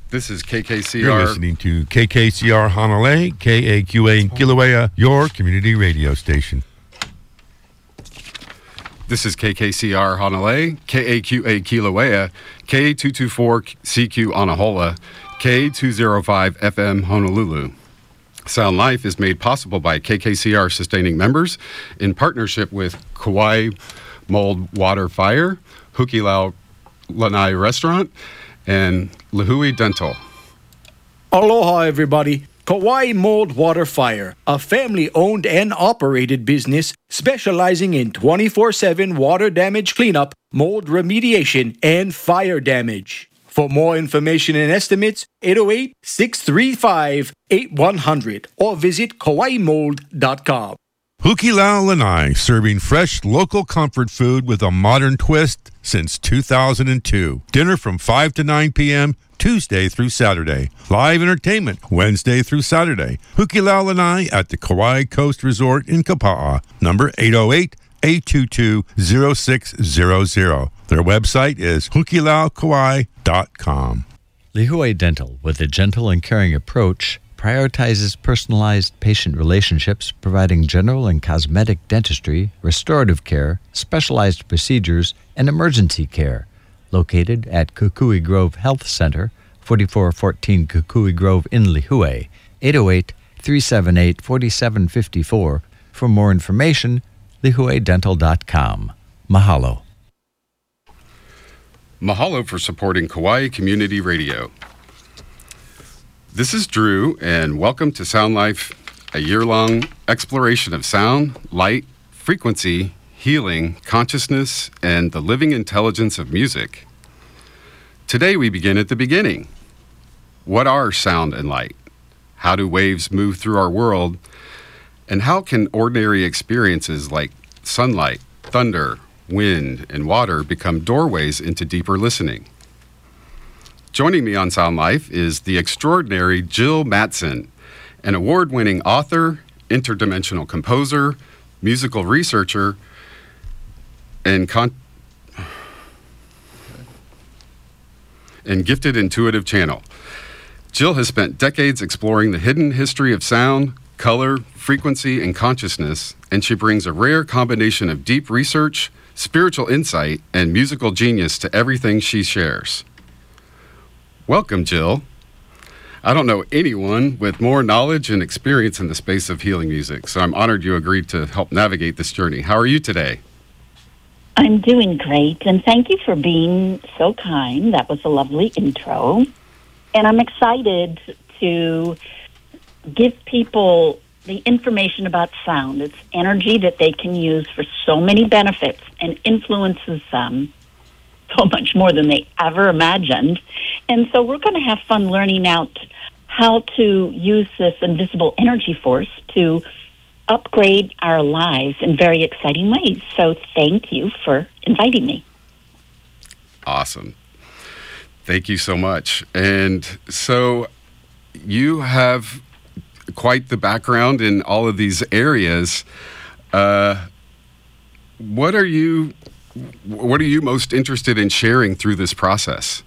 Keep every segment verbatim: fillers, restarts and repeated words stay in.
This is K K C R. You're listening to K K C R Honolulu, K A Q A in Kilauea, your community radio station. This is K K C R Honolulu, K A Q A Kilauea, K two twenty-four C Q Anahola, K two oh five F M Honolulu. Sound Life is made possible by K K C R sustaining members in partnership with Kauai Mold Water Fire, Hukilau Lanai Restaurant, and Lihue Dental. Aloha, everybody. Kauai Mold Water Fire, a family-owned and operated business specializing in twenty-four seven water damage cleanup, mold remediation, and fire damage. For more information and estimates, eight oh eight, six three five, eight one hundred or visit kauai mold dot com. Hukilau Lanai, serving fresh local comfort food with a modern twist since two thousand two. Dinner from five to nine p.m. Tuesday through Saturday. Live entertainment Wednesday through Saturday. Hukilau Lanai at the Kauai Coast Resort in Kapa'a. Number eight oh eight, eight two two, oh six hundred. Their website is hukilau kauai dot com. Lihue Dental, with a gentle and caring approach, prioritizes personalized patient relationships, providing general and cosmetic dentistry, restorative care, specialized procedures, and emergency care. Located at Kukui Grove Health Center, forty-four fourteen Kukui Grove in Lihue, eight oh eight, three seven eight, four seven five four. For more information, lihue dental dot com. Mahalo. Mahalo for supporting Kauai Community Radio. This is Drew, and welcome to Sound Life, a year-long exploration of sound, light, frequency, healing, consciousness, and the living intelligence of music. Today we begin at the beginning. What are sound and light? How do waves move through our world? And how can ordinary experiences like sunlight, thunder, wind, and water become doorways into deeper listening? Joining me on Sound Life is the extraordinary Jill Mattson, an award-winning author, interdimensional composer, musical researcher, and con- and gifted intuitive channel. Jill has spent decades exploring the hidden history of sound, color, frequency, and consciousness, and she brings a rare combination of deep research, spiritual insight, and musical genius to everything she shares. Welcome, Jill. I don't know anyone with more knowledge and experience in the space of healing music, so I'm honored you agreed to help navigate this journey. How are you today? I'm doing great, and thank you for being so kind. That was a lovely intro. And I'm excited to give people the information about sound. It's energy that they can use for so many benefits and influences them so much more than they ever imagined. And so we're going to have fun learning out how to use this invisible energy force to upgrade our lives in very exciting ways. So thank you for inviting me. Awesome. Thank you so much. And so you have quite the background in all of these areas. Uh, what are you what are you most interested in sharing through this process?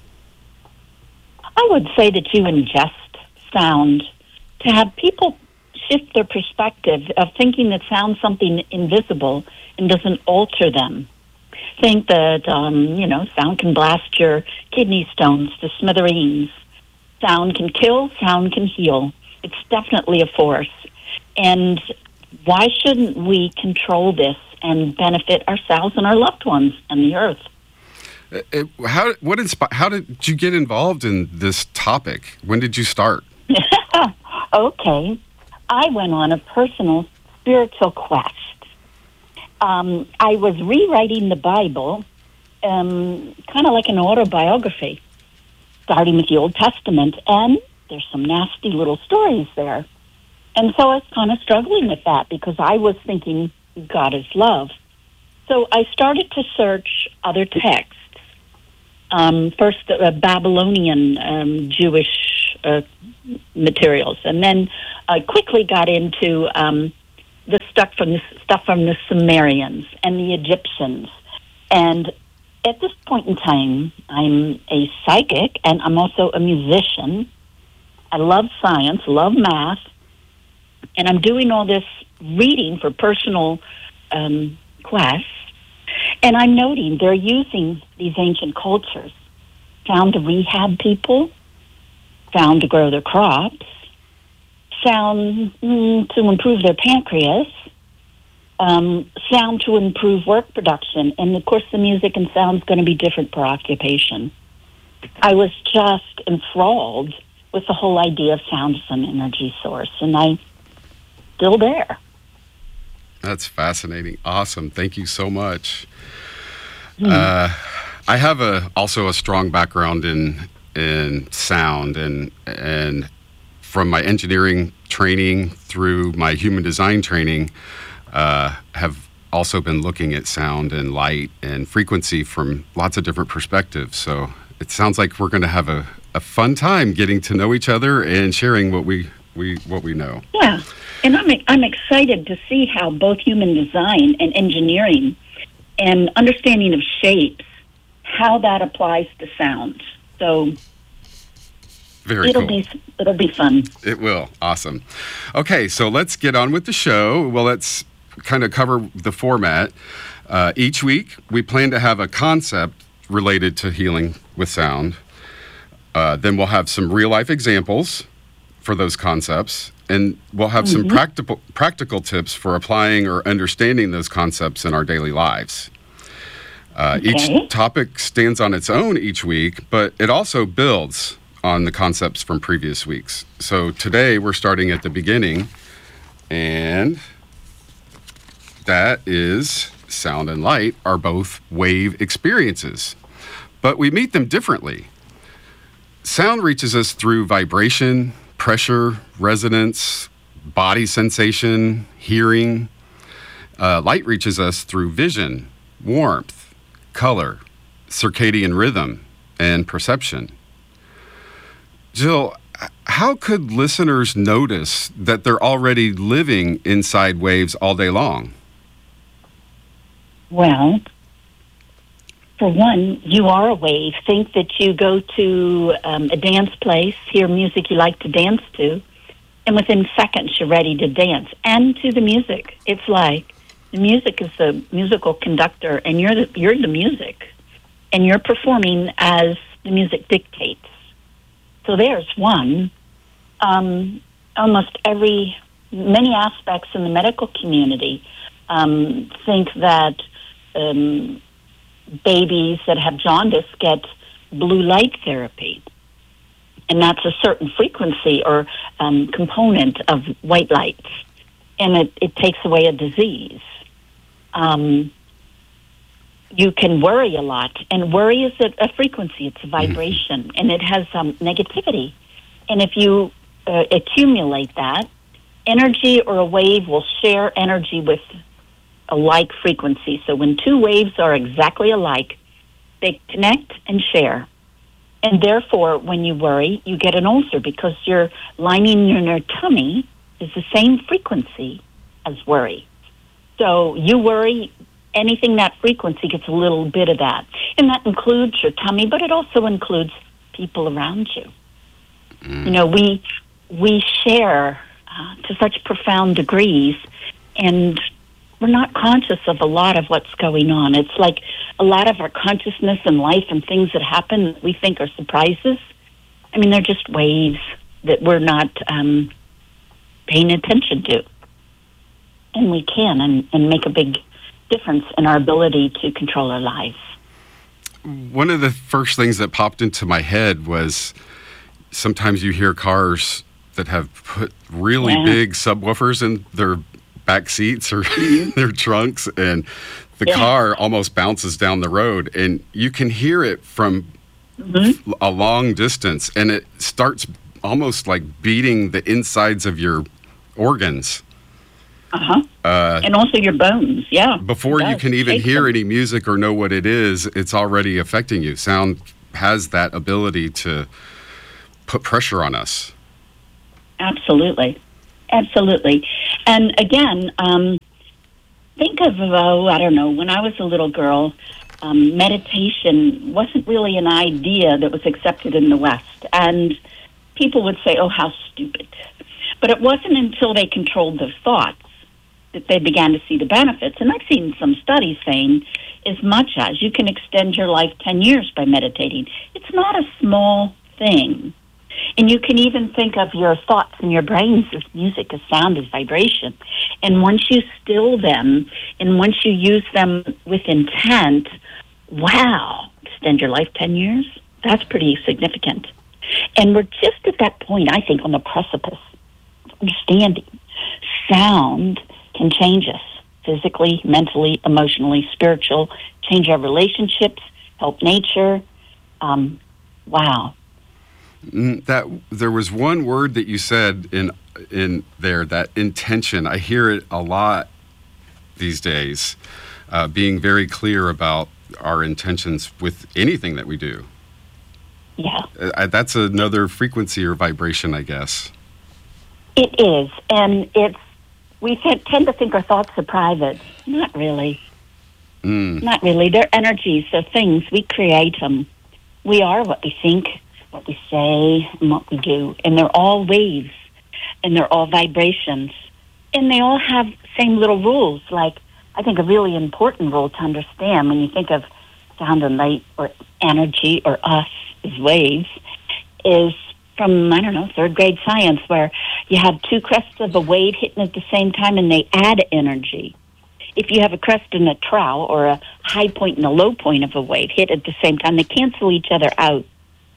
I would say that you ingest sound to have people shift their perspective of thinking that sound's something invisible and doesn't alter them. Think that, um, you know, sound can blast your kidney stones to smithereens. Sound can kill, sound can heal. It's definitely a force. And why shouldn't we control this and benefit ourselves and our loved ones and the earth? It, how what inspi- How did you get involved in this topic? When did you start? Okay. I went on a personal spiritual quest. Um, I was rewriting the Bible, um, kind of like an autobiography, starting with the Old Testament, and there's some nasty little stories there. And so I was kind of struggling with that because I was thinking God is love. So I started to search other texts. Um, first, the uh, Babylonian um, Jewish uh, materials, and then I quickly got into um, the stuff from the stuff from the Sumerians and the Egyptians, and at this point in time, I'm a psychic, and I'm also a musician. I love science, love math, and I'm doing all this reading for personal um, quests. And I'm noting they're using these ancient cultures, sound to rehab people, sound to grow their crops, sound mm, to improve their pancreas, um, sound to improve work production. And, of course, the music and sound is going to be different per occupation. I was just enthralled with the whole idea of sound as an energy source, and I'm still there. That's fascinating. Awesome. Thank you so much. Mm. Uh, I have a also a strong background in in sound, and and from my engineering training through my human design training, uh, have also been looking at sound and light and frequency from lots of different perspectives. So it sounds like we're going to have a, a fun time getting to know each other and sharing what we, we what we know. Yeah, and I'm I'm excited to see how both human design and engineering and understanding of shapes, how that applies to sound. So Very it'll cool. be it'll be fun. It will. Awesome. Okay, so let's get on with the show. Well, let's kind of cover the format. Uh, each week, we plan to have a concept related to healing with sound. Uh, then we'll have some real-life examples for those concepts, and we'll have mm-hmm. some practical practical tips for applying or understanding those concepts in our daily lives. Uh, okay. Each topic stands on its own each week, but it also builds on the concepts from previous weeks. So today we're starting at the beginning, and that is sound and light are both wave experiences, but we meet them differently. Sound reaches us through vibration, pressure, resonance, body sensation, hearing. Uh, light reaches us through vision, warmth, color, circadian rhythm, and perception. Jill, how could listeners notice that they're already living inside waves all day long? Well, for one, you are a wave. Think that you go to um, a dance place, hear music you like to dance to, and within seconds you're ready to dance. And to the music. It's like the music is the musical conductor, and you're the, you're the music. And you're performing as the music dictates. So there's one. Um, almost every, many aspects in the medical community um, think that um, babies that have jaundice get blue light therapy. And that's a certain frequency or um, component of white lights. And it, it takes away a disease. Um, you can worry a lot. And worry is a, a frequency. It's a vibration. Mm-hmm. And it has um, negativity. And if you uh, accumulate that, energy or a wave will share energy with a like frequency. So when two waves are exactly alike, they connect and share. And therefore, when you worry, you get an ulcer because your lining in your tummy is the same frequency as worry. So you worry, anything that frequency gets a little bit of that. And that includes your tummy, but it also includes people around you. Mm. You know, we we share uh, to such profound degrees, and we're not conscious of a lot of what's going on. It's like a lot of our consciousness in life and things that happen that we think are surprises. I mean, they're just waves that we're not um, paying attention to. And we can and, and make a big difference in our ability to control our lives. One of the first things that popped into my head was sometimes you hear cars that have put really yeah. big subwoofers in their back seats or their trunks, and the yeah. car almost bounces down the road, and you can hear it from mm-hmm. a long distance, and it starts almost like beating the insides of your organs. Uh-huh. Uh, and also your bones, yeah. Before you can even hear them. Any music or know what it is, it's already affecting you. Sound has that ability to put pressure on us. Absolutely. Absolutely. And again, um, think of, oh, I don't know, when I was a little girl, um, meditation wasn't really an idea that was accepted in the West. And people would say, oh, how stupid. But it wasn't until they controlled their thoughts that they began to see the benefits. And I've seen some studies saying as much as you can extend your life ten years by meditating. It's not a small thing. And you can even think of your thoughts in your brains as music, as sound, as vibration. And once you still them, and once you use them with intent, wow, extend your life ten years? That's pretty significant. And we're just at that point, I think, on the precipice of understanding. Sound can change us physically, mentally, emotionally, spiritual, change our relationships, help nature. Um, wow. That there was one word that you said in in there, that intention. I hear it a lot these days, uh, being very clear about our intentions with anything that we do. Yeah. Uh, that's another frequency or vibration, I guess. It is, and it's, we tend to think our thoughts are private. Not really. Mm. Not really. They're energies, they're things. We create them. We are what we think, what we say, and what we do. And they're all waves, and they're all vibrations. And they all have same little rules. Like, I think a really important rule to understand when you think of sound and light or energy or us as waves is from, I don't know, third grade science, where you have two crests of a wave hitting at the same time and they add energy. If you have a crest and a trough, or a high point and a low point of a wave hit at the same time, they cancel each other out.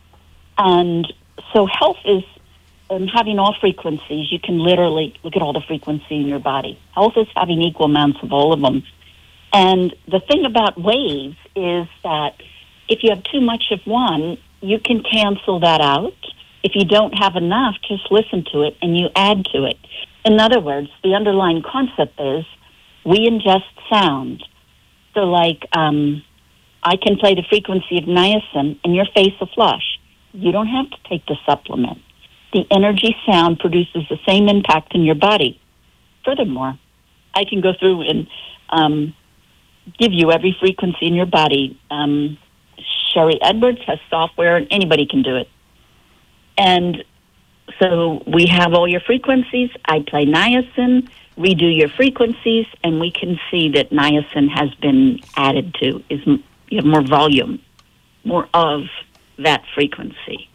And so health is um, having all frequencies. You can literally look at all the frequency in your body. Health is having equal amounts of all of them. And the thing about waves is that if you have too much of one, you can cancel that out. If you don't have enough, just listen to it and you add to it. In other words, the underlying concept is we ingest sound. So like, um, I can play the frequency of niacin and your face will flush. You don't have to take the supplement. The energy sound produces the same impact in your body. Furthermore, I can go through and um, give you every frequency in your body. Um, Sherry Edwards has software, and anybody can do it. And so we have all your frequencies. I play niacin, redo your frequencies, and we can see that niacin has been added to. Is you have more volume, more of that frequency.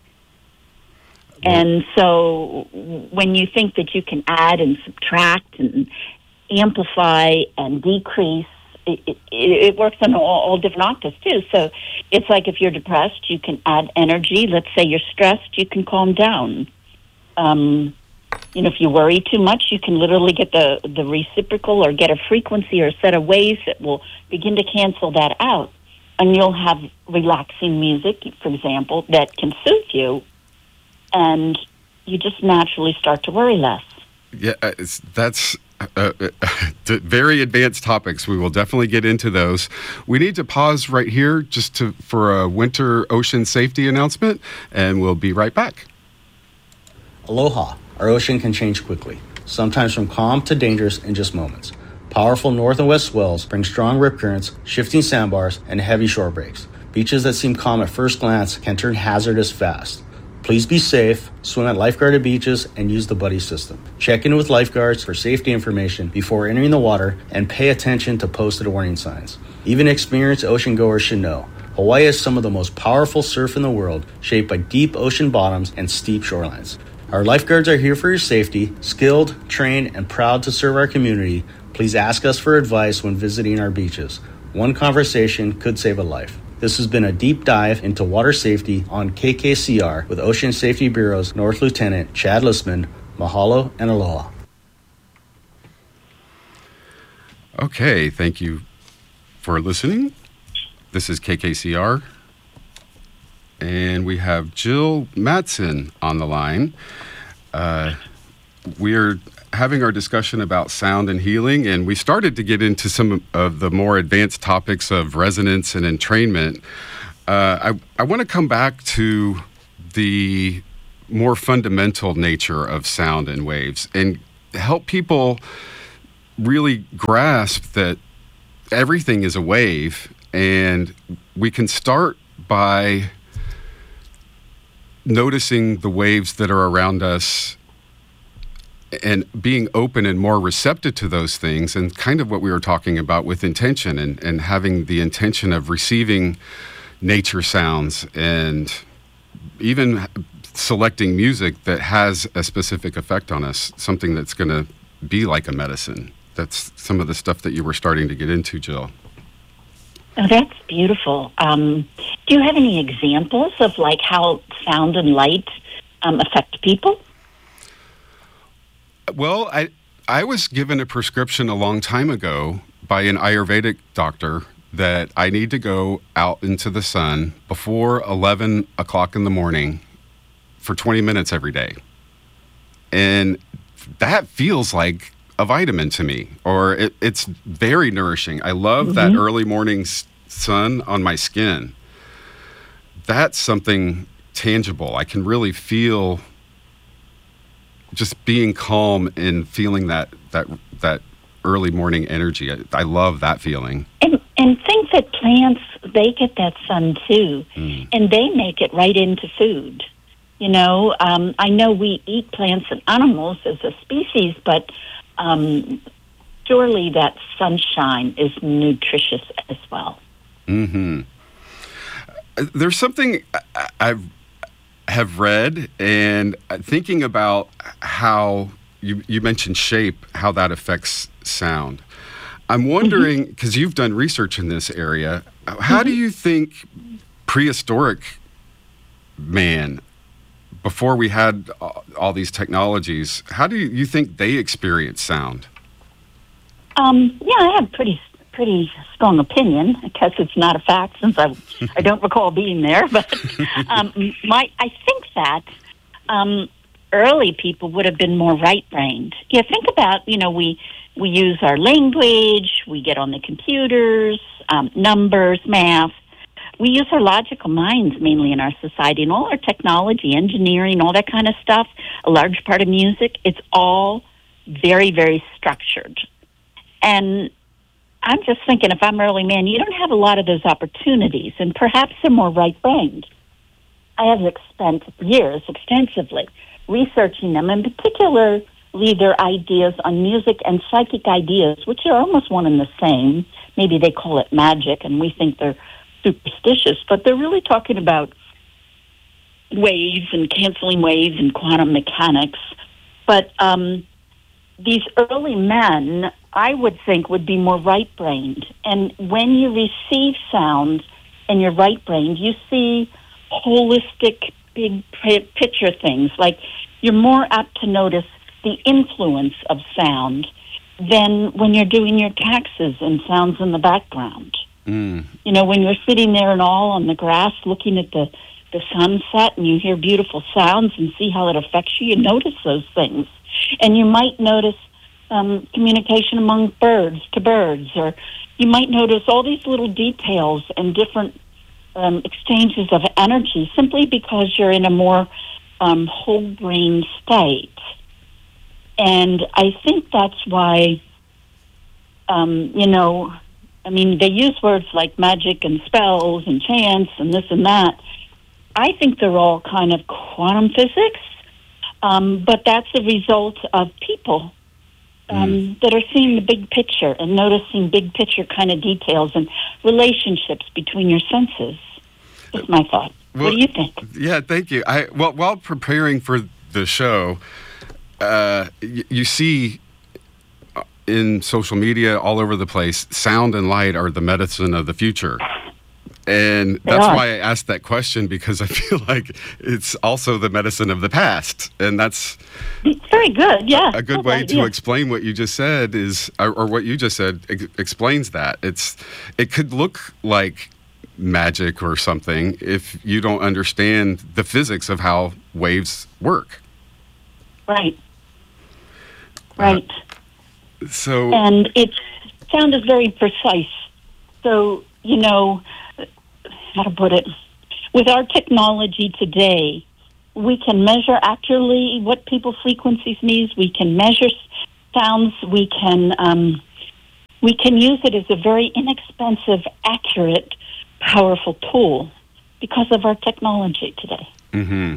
And so when you think that you can add and subtract and amplify and decrease, it, it, it works on all, all different octaves too. So it's like if you're depressed, you can add energy. Let's say you're stressed, you can calm down. Um, you know, if you worry too much, you can literally get the, the reciprocal or get a frequency or a set of waves that will begin to cancel that out. And you'll have relaxing music, for example, that can soothe you, and you just naturally start to worry less. Yeah, it's, that's uh, uh, very advanced topics. We will definitely get into those. We need to pause right here just to for a winter ocean safety announcement, and we'll be right back. Aloha. Our ocean can change quickly, sometimes from calm to dangerous in just moments. Powerful north and west swells bring strong rip currents, shifting sandbars, and heavy shore breaks. Beaches that seem calm at first glance can turn hazardous fast. Please be safe, swim at lifeguarded beaches, and use the buddy system. Check in with lifeguards for safety information before entering the water, and pay attention to posted warning signs. Even experienced ocean goers should know, Hawaii has some of the most powerful surf in the world, shaped by deep ocean bottoms and steep shorelines. Our lifeguards are here for your safety, skilled, trained, and proud to serve our community. Please ask us for advice when visiting our beaches. One conversation could save a life. This has been a deep dive into water safety on K K C R with Ocean Safety Bureau's North Lieutenant Chad Listman. Mahalo and aloha. Okay, thank you for listening. This is K K C R, and we have Jill Madsen on the line. Uh, we're having our discussion about sound and healing, and we started to get into some of the more advanced topics of resonance and entrainment. Uh, I, I want to come back to the more fundamental nature of sound and waves and help people really grasp that everything is a wave And we can start by noticing the waves that are around us and being open and more receptive to those things, and kind of what we were talking about with intention, and, and having the intention of receiving nature sounds, and even selecting music that has a specific effect on us, something that's going to be like a medicine. That's some of the stuff that you were starting to get into, Jill. Oh, that's beautiful. Um, do you have any examples of like how sound and light um, affect people? Well, I I was given a prescription a long time ago by an Ayurvedic doctor that I need to go out into the sun before eleven o'clock in the morning for twenty minutes every day. And that feels like a vitamin to me, or it, it's very nourishing. I love mm-hmm. that early morning s- sun on my skin. That's something tangible. I can really feel just being calm and feeling that that that early morning energy. I, I love that feeling. And and think that plants, they get that sun too, mm. and they make it right into food. You know, um, I know we eat plants and animals as a species, but um, surely that sunshine is nutritious as well. Mm-hmm. There's something I, I have read, and thinking about how you, you mentioned shape, how that affects sound. I'm wondering, because mm-hmm. you've done research in this area, how mm-hmm. do you think prehistoric man, before we had all these technologies, how do you think they experienced sound? Um, yeah, I have pretty pretty strong opinion. I guess it's not a fact since I I don't recall being there. But um, my I think that um, early people would have been more right-brained. Yeah, think about, you know, we we use our language, we get on the computers, um, numbers, math. We use our logical minds mainly in our society, and all our technology, engineering, all that kind of stuff, a large part of music, it's all very, very structured. And I'm just thinking, if I'm early man, you don't have a lot of those opportunities, and perhaps they're more right-brained. I have spent years extensively researching them, in particularly their ideas on music and psychic ideas, which are almost one and the same. Maybe they call it magic, and we think they're superstitious, but they're really talking about waves and canceling waves and quantum mechanics. But um, these early men, I would think, would be more right-brained. And when you receive sound and you're right-brained, you see holistic, big picture things. Like, you're more apt to notice the influence of sound than when you're doing your taxes and sounds in the background. Mm. You know, when you're sitting there and all on the grass looking at the, the sunset, and you hear beautiful sounds and see how it affects you, you notice those things. And you might notice um, communication among birds to birds, or you might notice all these little details and different um, exchanges of energy simply because you're in a more um, whole brain state. And I think that's why, um, you know, I mean, they use words like magic and spells and chants and this and that. I think they're all kind of quantum physics, um, but that's a result of people um, mm. that are seeing the big picture and noticing big picture kind of details and relationships between your senses. That's my thought. Well, what do you think? Yeah, thank you. I well, while preparing for the show, uh, y- you see in social media all over the place, sound and light are the medicine of the future. And that's why I asked that question, because I feel like it's also the medicine of the past. And that's very good, yeah. A, a good okay, way to yeah. explain what you just said is, or, or what you just said ex- explains that. It's it could look like magic or something if you don't understand the physics of how waves work. Right. Right. Uh, So, and its sound is very precise. So, you know, how to put it, with our technology today, we can measure accurately what people's frequencies mean. We can measure sounds. We can um, we can use it as a very inexpensive, accurate, powerful tool because of our technology today. Mm-hmm.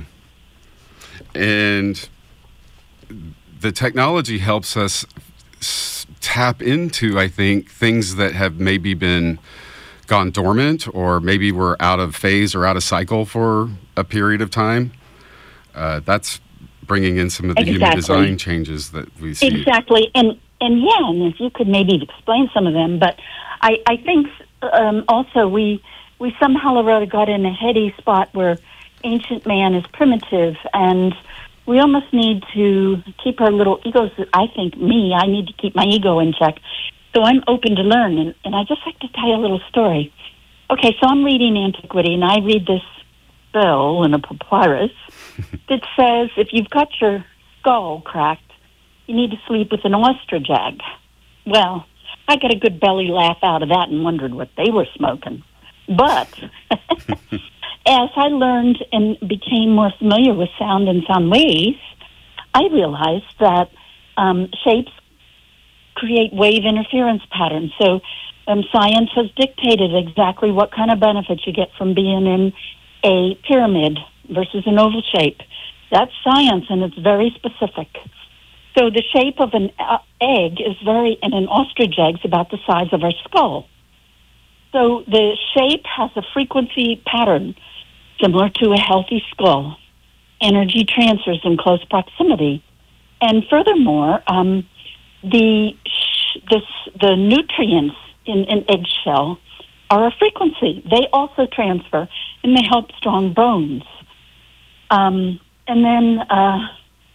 And the technology helps us s- tap into, I think, things that have maybe been gone dormant, or maybe we're out of phase or out of cycle for a period of time. Uh, that's bringing in some of the Exactly. human design changes that we see. Exactly. And and yeah, and if you could maybe explain some of them, but I, I think um, also we we somehow already got in a heady spot where ancient man is primitive, and we almost need to keep our little egos. I think me, I need to keep my ego in check. So I'm open to learn, and, and I just like to tell you a little story. Okay, so I'm reading Antiquity, and I read this spell in a papyrus that says if you've got your skull cracked, you need to sleep with an ostrich egg. Well, I got a good belly laugh out of that and wondered what they were smoking. But as I learned and became more familiar with sound and sound waves, I realized that um, shapes create wave interference patterns. So um, science has dictated exactly what kind of benefits you get from being in a pyramid versus an oval shape. That's science, and it's very specific. So the shape of an uh, egg is very, and an ostrich egg is about the size of our skull. So the shape has a frequency pattern similar to a healthy skull. Energy transfers in close proximity. And furthermore, um, the, sh- the, the nutrients in an eggshell are a frequency. They also transfer, and they help strong bones. Um, and then uh,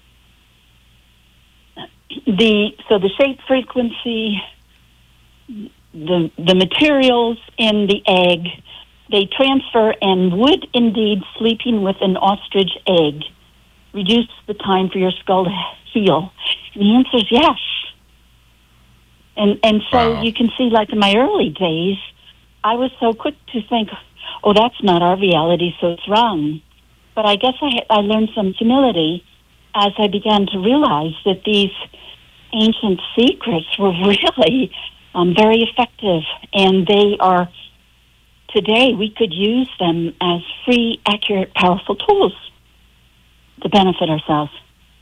the so the shape, frequency, the the materials in the egg, they transfer, and would indeed sleeping with an ostrich egg reduce the time for your skull to heal? And the answer is yes. And and so Wow. you can see, like in my early days, I was so quick to think, oh, that's not our reality, so it's wrong. But I guess I, I learned some humility as I began to realize that these ancient secrets were really um, very effective, and they are, today, we could use them as free, accurate, powerful tools to benefit ourselves.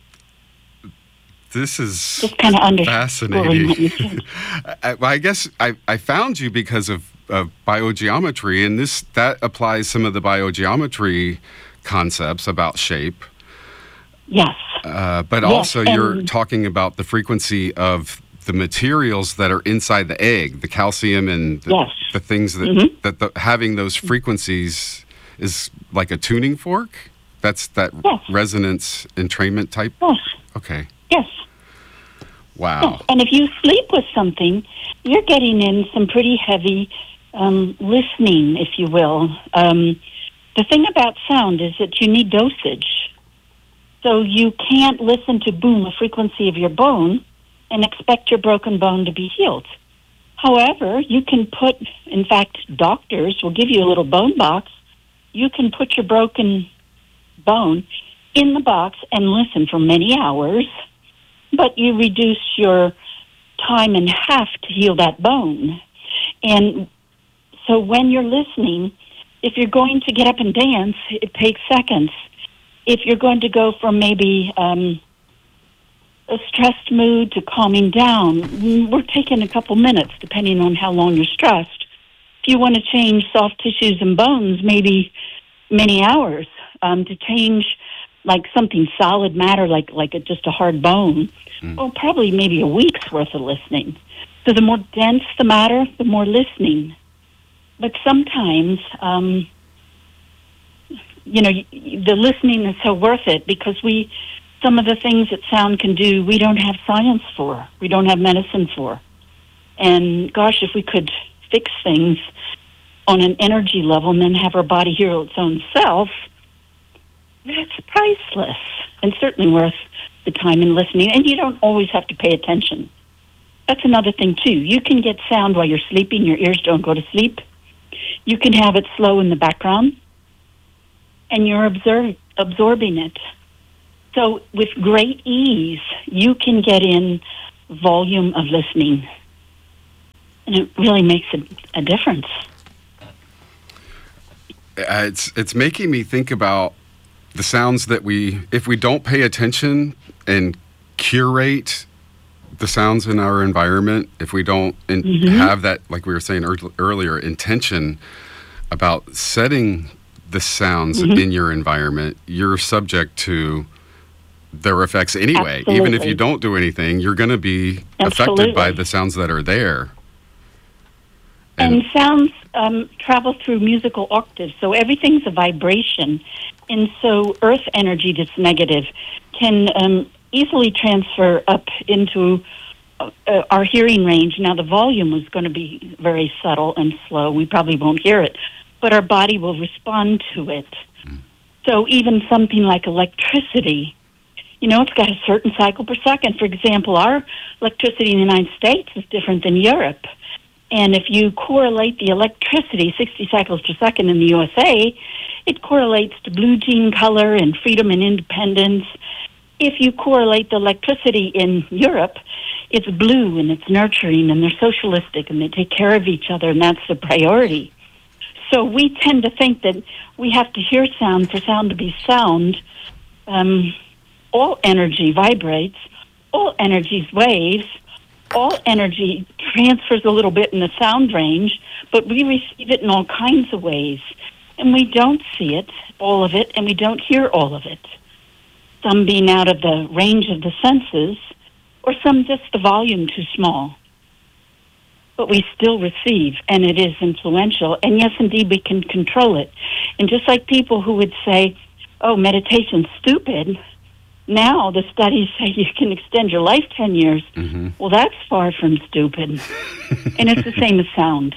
This is Just kind of underscoring fascinating. what you said. I, well, I guess I, I found you because of, of biogeometry, and this that applies some of the biogeometry concepts about shape. Yes. Uh, but Yes, also you're and- talking about the frequency of the materials that are inside the egg, the calcium and the, Yes. the things that, Mhm. that the, having those frequencies is like a tuning fork? That's that Yes. resonance entrainment type? Yes. Okay. Yes. Wow. Yes. And if you sleep with something, you're getting in some pretty heavy um, listening, if you will. Um, the thing about sound is that you need dosage. So you can't listen to, boom, the frequency of your bone and expect your broken bone to be healed. However, you can put, in fact, doctors will give you a little bone box. You can put your broken bone in the box and listen for many hours, but you reduce your time in half to heal that bone. And so when you're listening, if you're going to get up and dance, it takes seconds. If you're going to go from maybe um, a stressed mood to calming down, we're taking a couple minutes, depending on how long you're stressed. If you want to change soft tissues and bones, maybe many hours. Um, to change like something solid matter, like like a, just a hard bone, Mm. well, probably maybe a week's worth of listening. So the more dense the matter, the more listening. But sometimes, um, you know, y- y- the listening is so worth it because we, some of the things that sound can do, we don't have science for. We don't have medicine for. And gosh, if we could fix things on an energy level and then have our body heal its own self, that's priceless and certainly worth the time in listening. And you don't always have to pay attention. That's another thing, too. You can get sound while you're sleeping. Your ears don't go to sleep. You can have it slow in the background, and you're observe, absorbing it. So with great ease, you can get in volume of listening. And it really makes a, a difference. Uh, it's it's making me think about the sounds that we, if we don't pay attention and curate the sounds in our environment, if we don't in, mm-hmm. have that, like we were saying er- earlier, intention about setting the sounds mm-hmm. in your environment, you're subject to their effects anyway. Absolutely. Even if you don't do anything, you're going to be Absolutely. affected by the sounds that are there. And, and sounds um, travel through musical octaves, so everything's a vibration. And so earth energy that's negative can um, easily transfer up into uh, our hearing range. Now, the volume is going to be very subtle and slow. We probably won't hear it, but our body will respond to it. Mm. So even something like electricity, you know, it's got a certain cycle per second. For example, our electricity in the United States is different than Europe. And if you correlate the electricity, sixty cycles per second in the U S A, it correlates to blue jean color and freedom and independence. If you correlate the electricity in Europe, it's blue and it's nurturing and they're socialistic and they take care of each other and that's the priority. So we tend to think that we have to hear sound for sound to be sound. Um, all energy vibrates, all energy is waves. All energy transfers a little bit in the sound range, but we receive it in all kinds of ways. And we don't see it, all of it, and we don't hear all of it. Some being out of the range of the senses, or some just the volume too small. But we still receive, and it is influential. And yes, indeed, we can control it. And just like people who would say, oh, meditation's stupid, now the studies say you can extend your life ten years. Mm-hmm. Well, that's far from stupid. And it's the same as sound.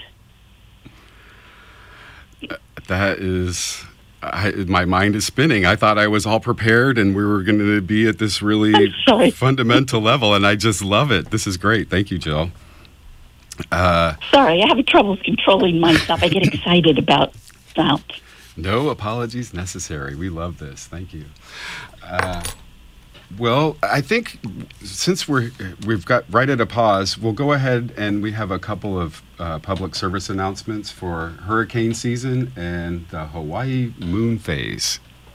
That is, I, my mind is spinning. I thought I was all prepared and we were going to be at this really fundamental level, and I just love it. This is great. Thank you, Jill. Uh, Sorry, I have trouble controlling myself. I get excited about sound. No apologies necessary. We love this. Thank you. Uh, Well, I think since we're, we've got right at a pause, we'll go ahead and we have a couple of uh, public service announcements for hurricane season and the Hawaii moon phase.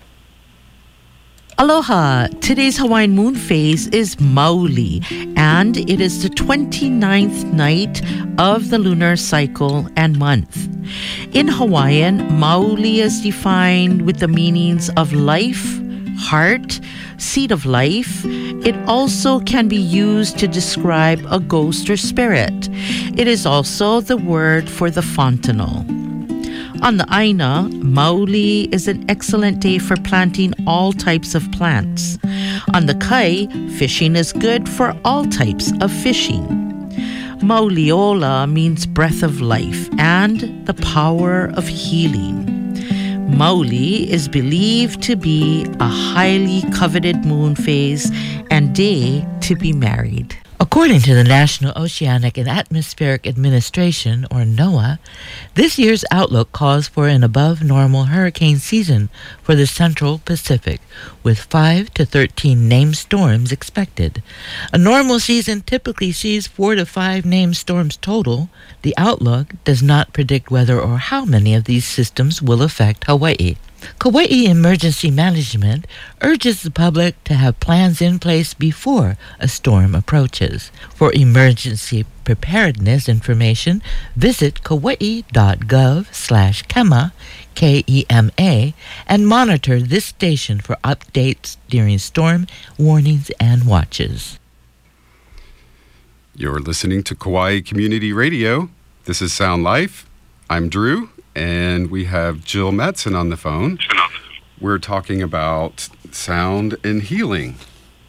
Aloha! Today's Hawaiian moon phase is Mauli, and it is the twenty-ninth night of the lunar cycle and month. In Hawaiian, Mauli is defined with the meanings of life, heart, seed of life. It also can be used to describe a ghost or spirit. It is also the word for the fontanel. On the Aina, Mauli is an excellent day for planting all types of plants. On the Kai, fishing is good for all types of fishing. Mauliola means breath of life and the power of healing. Mauli is believed to be a highly coveted moon phase and day to be married. According to the National Oceanic and Atmospheric Administration, or NOAA, this year's outlook calls for an above-normal hurricane season for the Central Pacific, with five to thirteen named storms expected. A normal season typically sees four to five named storms total. The outlook does not predict whether or how many of these systems will affect Hawaii. Kauai Emergency Management urges the public to have plans in place before a storm approaches. For emergency preparedness information, visit kauai.gov slash KEMA, K E M A, and monitor this station for updates during storm warnings and watches. You're listening to Kauai Community Radio. This is Sound Life. I'm Drew. And we have Jill Metzen on the phone. We're talking about sound and healing.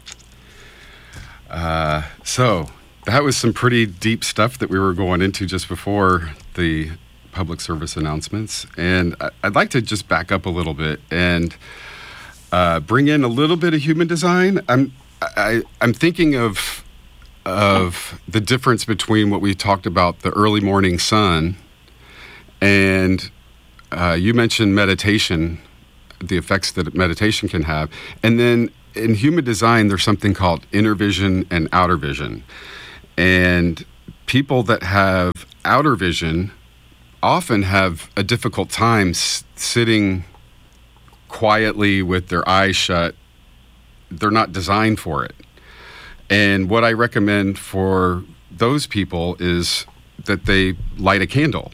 Uh, so that was some pretty deep stuff that we were going into just before the public service announcements. And I'd like to just back up a little bit and uh, bring in a little bit of human design. I'm I, I'm thinking of of the difference between what we talked about, the early morning sun. And uh, you mentioned meditation, the effects that meditation can have. And then in human design, there's something called inner vision and outer vision. And people that have outer vision often have a difficult time s- sitting quietly with their eyes shut. They're not designed for it. And what I recommend for those people is that they light a candle.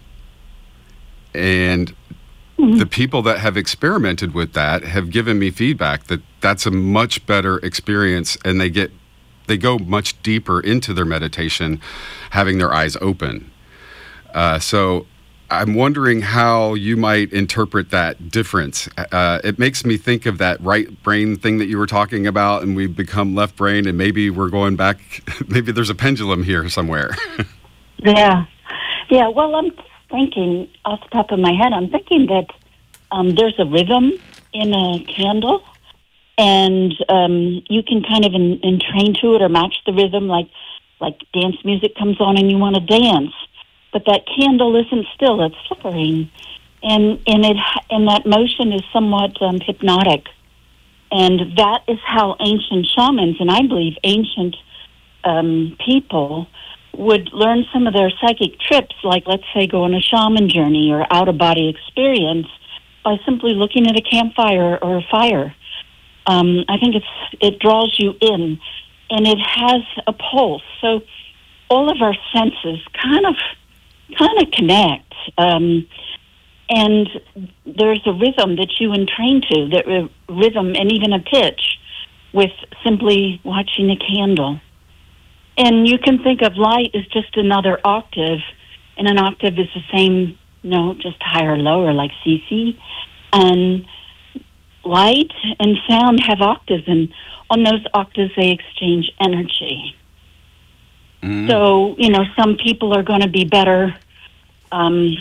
And the people that have experimented with that have given me feedback that that's a much better experience, and they get they go much deeper into their meditation having their eyes open. Uh, so I'm wondering how you might interpret that difference. Uh, it makes me think of that right brain thing that you were talking about, and we've become left brain, and maybe we're going back, maybe there's a pendulum here somewhere. Yeah. Yeah, well, I'm thinking, off the top of my head, I'm thinking that um, there's a rhythm in a candle, and um, you can kind of en- entrain to it or match the rhythm, like like dance music comes on and you want to dance, but that candle isn't still; it's flickering, and and it and that motion is somewhat um, hypnotic, and that is how ancient shamans, and I believe ancient um, people, would learn some of their psychic trips, like let's say go on a shaman journey or out-of-body experience, by simply looking at a campfire or a fire. Um, I think it's it draws you in, and it has a pulse. So all of our senses kind of kind of connect, um, and there's a rhythm that you entrain to, that uh, rhythm and even a pitch, with simply watching a candle. And you can think of light as just another octave, and an octave is the same note, just higher or lower, like C C. And light and sound have octaves, and on those octaves they exchange energy. Mm. So, you know, some people are going to be better, um,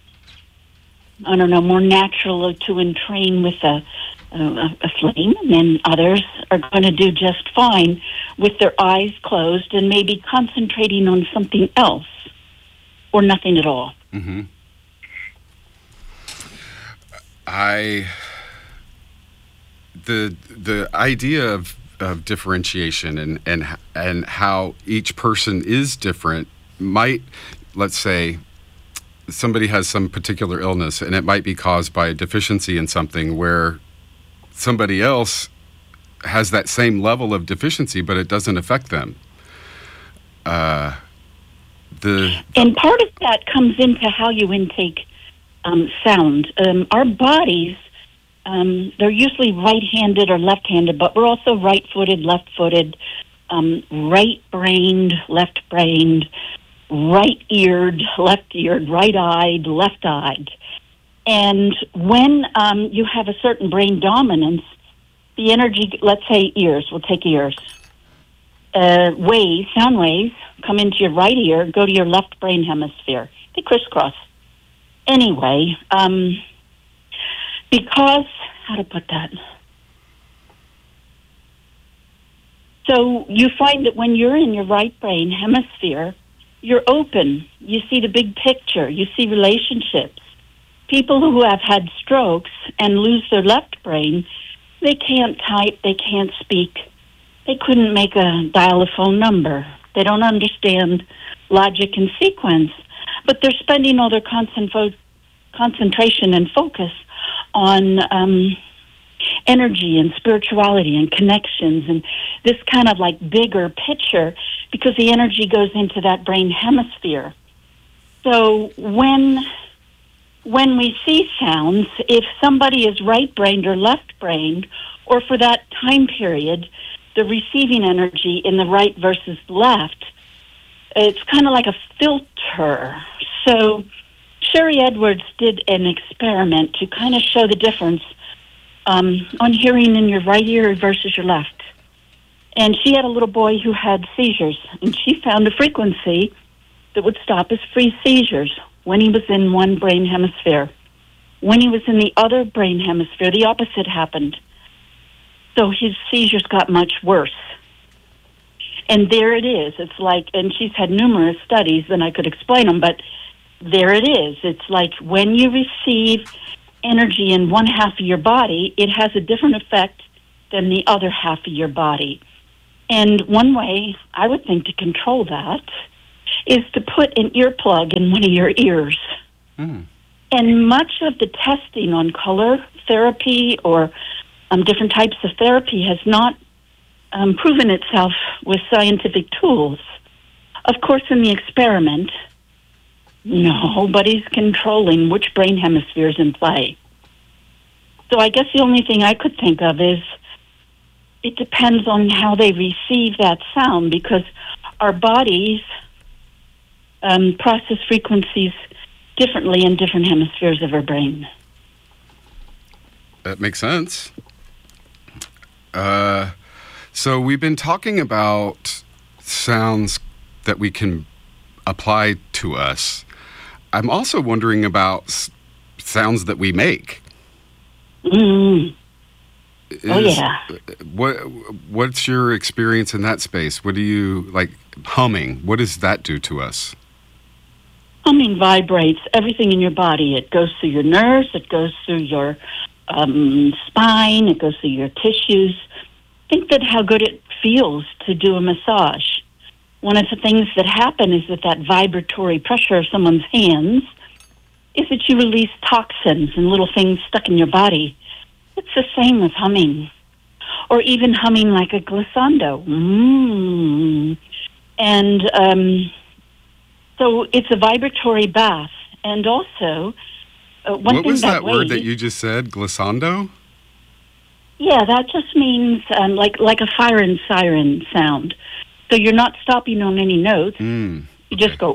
I don't know, more natural to entrain with a Uh, a flame, and then others are going to do just fine with their eyes closed and maybe concentrating on something else or nothing at all. Mm-hmm. I the the idea of, of differentiation and, and and how each person is different might, let's say, somebody has some particular illness and it might be caused by a deficiency in something, where somebody else has that same level of deficiency, but it doesn't affect them. Uh, the and part of that comes into how you intake um, sound. Um, our bodies, um, they're usually right-handed or left-handed, but we're also right-footed, left-footed, um, right-brained, left-brained, right-eared, left-eared, right-eyed, left-eyed. And when um, you have a certain brain dominance, the energy, let's say ears, we'll take ears, uh, waves, sound waves, come into your right ear, go to your left brain hemisphere. They crisscross. Anyway, um, because, how to put that? So you find that when you're in your right brain hemisphere, you're open. You see the big picture. You see relationships. People who have had strokes and lose their left brain, they can't type, they can't speak. They couldn't make a dial a phone number. They don't understand logic and sequence, but they're spending all their concentro- concentration and focus on um, energy and spirituality and connections and this kind of like bigger picture, because the energy goes into that brain hemisphere. So when... When we see sounds, if somebody is right-brained or left-brained, or for that time period, the receiving energy in the right versus left, it's kind of like a filter. So Sherry Edwards did an experiment to kind of show the difference um, on hearing in your right ear versus your left. And she had a little boy who had seizures, and she found a frequency that would stop his free seizures when he was in one brain hemisphere. When he was in the other brain hemisphere, the opposite happened. So his seizures got much worse. And there it is. It's like, and she's had numerous studies, and I could explain them, but there it is. It's like when you receive energy in one half of your body, it has a different effect than the other half of your body. And one way I would think to control that is to put an earplug in one of your ears. Mm. And much of the testing on color therapy or um, different types of therapy has not um, proven itself with scientific tools. Of course, in the experiment, nobody's controlling which brain hemisphere's in play. So I guess the only thing I could think of is it depends on how they receive that sound, because our bodies um, process frequencies differently in different hemispheres of our brain. That makes sense. Uh, so we've been talking about sounds that we can apply to us. I'm also wondering about s- sounds that we make. Mm. Is, Oh, yeah. What What's your experience in that space? What do you, like humming, what does that do to us? Humming vibrates everything in your body. It goes through your nerves, it goes through your um, spine, it goes through your tissues. Think that how good it feels to do a massage. One of the things that happen is that that vibratory pressure of someone's hands is that you release toxins and little things stuck in your body. It's the same with humming. Or even humming like a glissando. Mm. And um, so it's a vibratory bath. And also, uh, one What thing was that, that word way, that you just said, glissando? Yeah, that just means um, like like a fire and siren sound. So you're not stopping on any notes. Mm, You just go,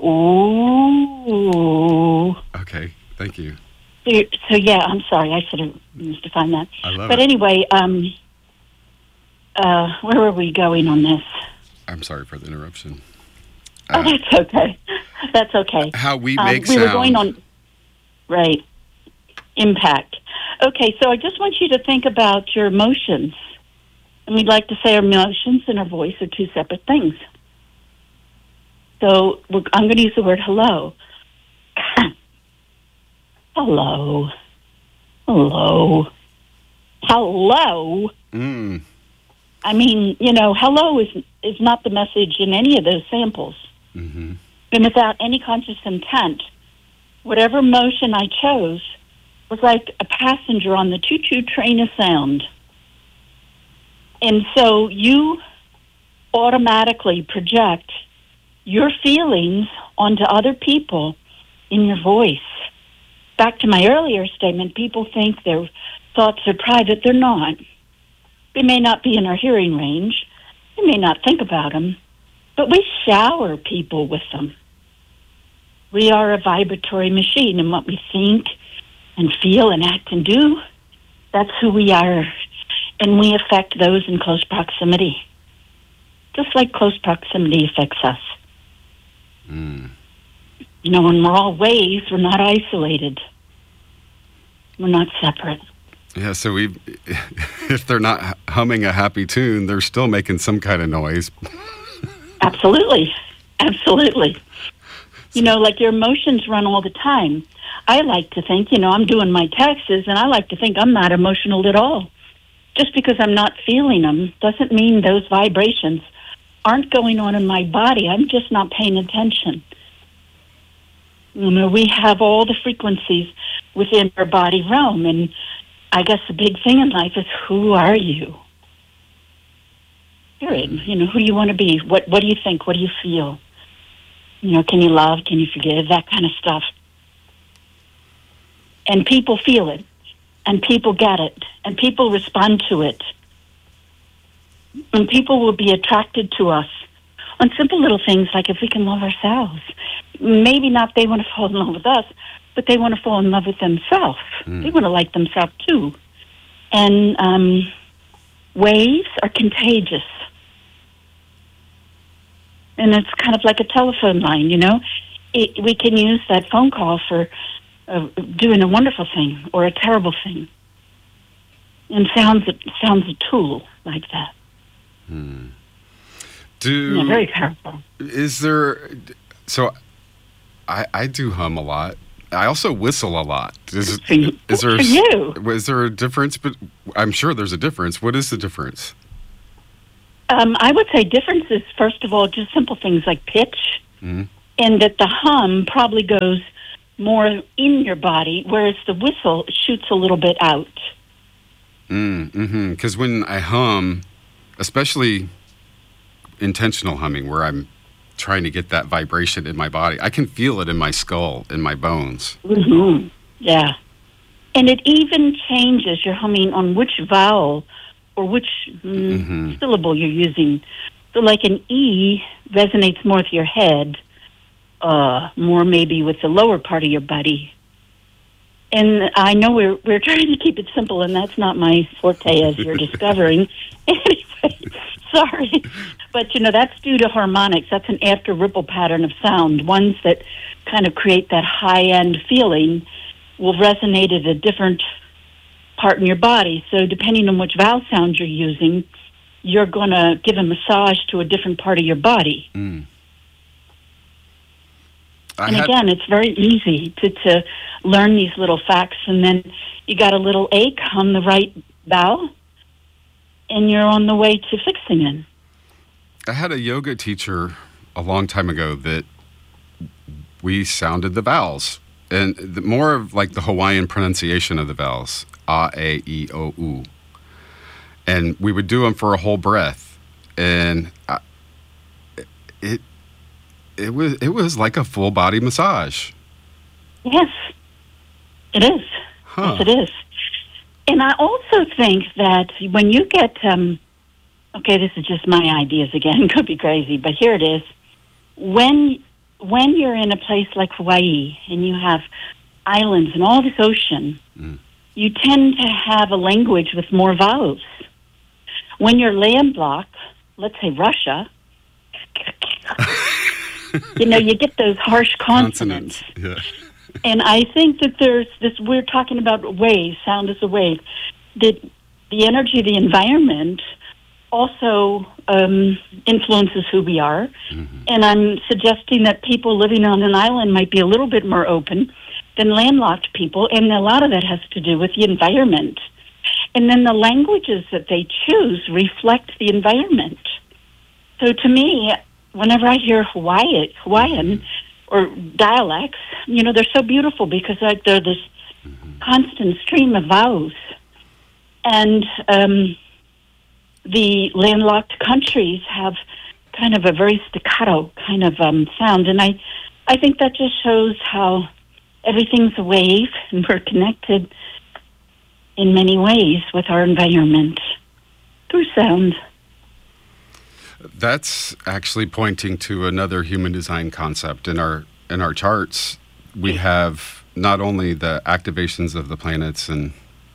ooh. okay, thank you. So, you're- so yeah, I'm sorry. I should have defined that. I love But it. anyway, um, uh, where were we going on this? I'm sorry for the interruption. Oh, Uh, that's okay. That's okay. how we Um, make we sound. were going on, right, impact. Okay, so I just want you to think about your emotions. And we'd like to say our emotions and our voice are two separate things. So we're, I'm going to use the word hello. Hello. Hello. Hello. Mm, I mean, you know, hello is is not the message in any of those samples. mm-hmm. And without any conscious intent, whatever motion I chose was like a passenger on the choo-choo train of sound. And so you automatically project your feelings onto other people in your voice. Back to my earlier statement, people think their thoughts are private. They're not. They may not be in our hearing range. We may not think about them, but we shower people with them. We are a vibratory machine, and what we think and feel and act and do, that's who we are. And we affect those in close proximity, just like close proximity affects us. Mm. You know, when we're all waves, we're not isolated. We're not separate. Yeah, so we, if they're not humming a happy tune, they're still making some kind of noise. Absolutely. Absolutely. You know, like your emotions run all the time. I like to think, you know, I'm doing my taxes, and I like to think I'm not emotional at all. Just because I'm not feeling them doesn't mean those vibrations aren't going on in my body. I'm just not paying attention. You know, we have all the frequencies within our body realm, and I guess the big thing in life is, who are you? Period. You know, who do you want to be? What What do you think? What do you feel? You know, can you love? Can you forgive? That kind of stuff. And people feel it, and people get it, and people respond to it. And people will be attracted to us on simple little things like if we can love ourselves. Maybe not they want to fall in love with us, but they want to fall in love with themselves. Mm. They want to like themselves too. And um, waves are contagious. And it's kind of like a telephone line, you know. It, we can use that phone call for uh, doing a wonderful thing or a terrible thing. And sounds sounds a tool like that. Hmm. Do Yeah, very powerful. Is there? So, I I do hum a lot. I also whistle a lot. Is, For you. is there? For you. Is there a difference? But I'm sure there's a difference. What is the difference? Um, I would say difference is, first of all, just simple things like pitch. Mm-hmm. and that the hum probably goes more in your body, whereas the whistle shoots a little bit out. Mm, mm-hmm. Because when I hum, especially intentional humming, where I'm trying to get that vibration in my body, I can feel it in my skull, in my bones. Mm-hmm. Yeah. And it even changes your humming on which vowel or which mm, mm-hmm. syllable you're using. So like an E resonates more with your head, uh, more maybe with the lower part of your body. And I know we're we're trying to keep it simple, and that's not my forte, as you're discovering. Anyway, sorry. But, you know, that's due to harmonics. That's an after ripple pattern of sound. Ones that kind of create that high-end feeling will resonate at a different part in your body. So depending on which vowel sound you're using, you're going to give a massage to a different part of your body. Mm. And again, it's very easy to, to learn these little facts, and then you got a little ache on the right vowel, and you're on the way to fixing it. I had a yoga teacher a long time ago that we sounded the vowels, and the, more of like the Hawaiian pronunciation of the vowels, a, e, i, o, u. And we would do them for a whole breath, and I, it it was it was like a full body massage. Yes, it is. Huh. Yes, it is. And I also think that when you get, um, okay, this is just my ideas again, could be crazy, but here it is. When when you're in a place like Hawaii and you have islands and all this ocean, mm. you tend to have a language with more vowels. When you're landlocked, let's say Russia, you know, you get those harsh consonants. Yeah. And I think that there's this, we're talking about waves, sound is a wave, that the energy of the environment also um, influences who we are. Mm-hmm. And I'm suggesting that people living on an island might be a little bit more open than landlocked people, and a lot of that has to do with the environment. And then the languages that they choose reflect the environment. So to me, whenever I hear Hawaii, Hawaiian or dialects, you know, they're so beautiful because like, they're this mm-hmm. constant stream of vowels. And um, the landlocked countries have kind of a very staccato kind of um, sound. And I, I think that just shows how everything's a wave and we're connected in many ways with our environment through sound. That's actually pointing to another human design concept. In our in our charts, we have not only the activations of the planets and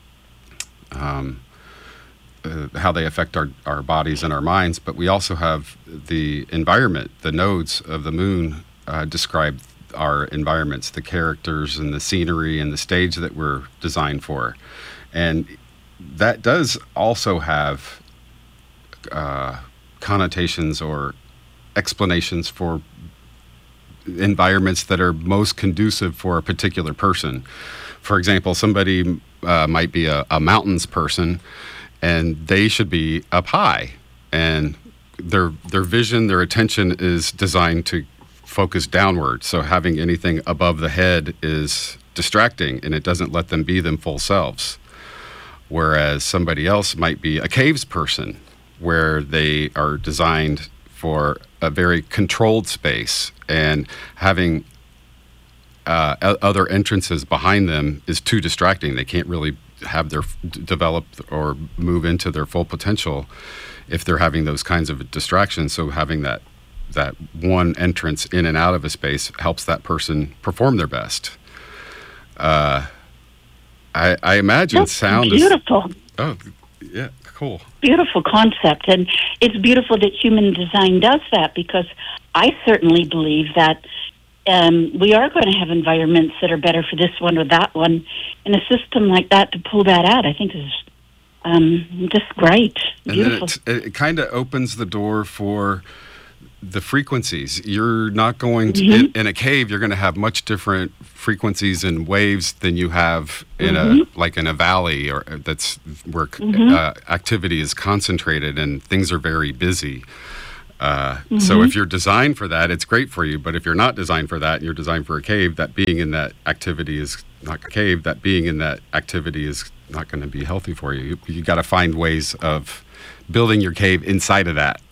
um, uh, how they affect our, our bodies and our minds, but we also have the environment. The nodes of the moon uh, describe our environments, the characters and the scenery and the stage that we're designed for. And that does also have uh, connotations or explanations for environments that are most conducive for a particular person. For example, somebody uh, might be a, a mountains person, and they should be up high, and their their vision, their attention is designed to focus downward. So having anything above the head is distracting, and it doesn't let them be them full selves. Whereas somebody else might be a caves person, where they are designed for a very controlled space, and having uh, other entrances behind them is too distracting. They can't really have their develop or move into their full potential if they're having those kinds of distractions. So having that that one entrance in and out of a space helps that person perform their best. Uh, I, I imagine That's sound beautiful. is... Oh, yeah, cool. Beautiful concept. And it's beautiful that human design does that, because I certainly believe that um, we are going to have environments that are better for this one or that one. And a system like that to pull that out, I think is um, just great. And Beautiful. then it, it kind of opens the door for the frequencies. You're not going to, mm-hmm. in, in a cave, you're going to have much different frequencies and waves than you have in mm-hmm. a, like in a valley, or that's where mm-hmm. uh, activity is concentrated and things are very busy. Uh, Mm-hmm. So if you're designed for that, it's great for you. But if you're not designed for that and you're designed for a cave, that being in that activity is not a cave. That being in that activity is not going to be healthy for you. You, you got to find ways of building your cave inside of that.